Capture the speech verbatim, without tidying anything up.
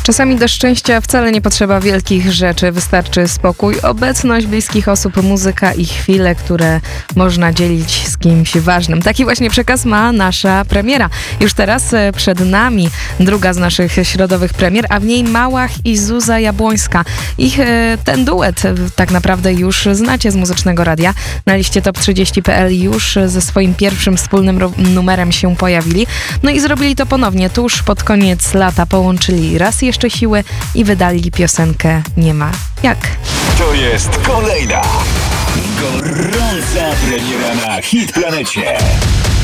Czasami do szczęścia wcale nie potrzeba wielkich rzeczy, wystarczy spokój, obecność bliskich osób, muzyka i chwile, które można dzielić z kimś ważnym. Taki właśnie przekaz ma nasza premiera. Już teraz e, przed nami druga z naszych środowych premier, a w niej Małach i Zuza Jabłońska. Ich e, ten duet e, tak naprawdę już znacie z Muzycznego Radia. Na liście top trzydzieści kropka p l już ze swoim pierwszym wspólnym ro- numerem się pojawili. No i zrobili to ponownie tuż pod koniec lata. Połączyli raz jeszcze siły i wydali piosenkę Nie ma jak. To jest kolejna gorąca premiera na Hit Planecie.